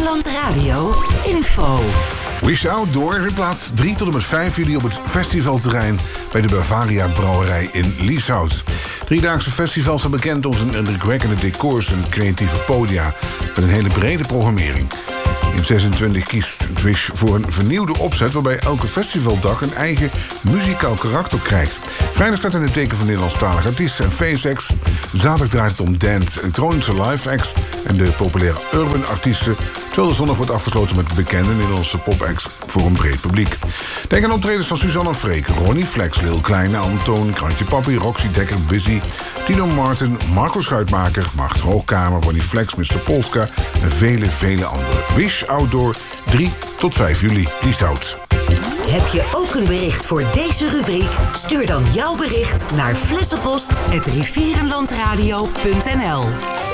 Rivierenland Radio info. Wish Outdoor verplaatst 3 tot en met 5 juli op het festivalterrein bij de Bavaria Brouwerij in Lieshout. 3-daagse festivals zijn bekend om zijn indrukwekkende decors en creatieve podia met een hele brede programmering. In 26 kiest Wish voor een vernieuwde opzet waarbij elke festivaldag een eigen muzikaal karakter krijgt. Vrijdag staat in het teken van Nederlandstalige artiesten en face-acts. Zaterdag draait het om dance, elektronische live-acts en de populaire urban artiesten. Terwijl de zondag wordt afgesloten met bekende Nederlandse pop-acts voor een breed publiek. Denk aan optredens van Suzanne Freek, Ronnie Flex, Lil Kleine, Antoon, Krantje Papi, Roxy Dekker, Busy, Tino Martin, Marco Schuitmaker, Mart Hoogkamer, Ronnie Flex, Mr. Polska en vele anderen. Wish Outdoor 3 tot 5 juli, Lieshout. Heb je ook een bericht voor deze rubriek? Stuur dan jouw bericht naar flessenpost@rivierenlandradio.nl.